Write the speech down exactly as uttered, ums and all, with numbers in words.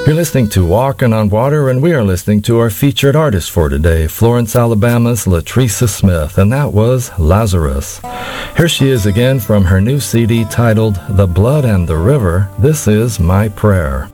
You're listening to Walking on Water, and we are listening to our featured artist for today, Florence, Alabama's Latricia Smith, and that was Lazarus. Here she is again from her new C D titled The Blood and the River. This is My Prayer.